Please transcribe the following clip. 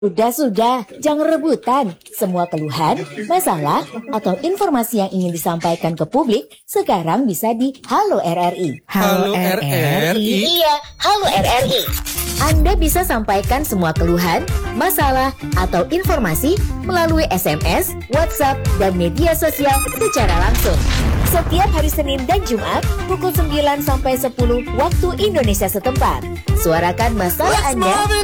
Sudah, jangan rebutan. Semua keluhan, masalah, atau informasi yang ingin disampaikan ke publik sekarang bisa di Halo RRI. Halo RRI? Iya, Halo RRI. Anda bisa sampaikan semua keluhan, masalah, atau informasi melalui SMS, WhatsApp, dan media sosial secara langsung. Setiap hari Senin dan Jumat, pukul 9 sampai 10 waktu Indonesia setempat. Suarakan masalah Anda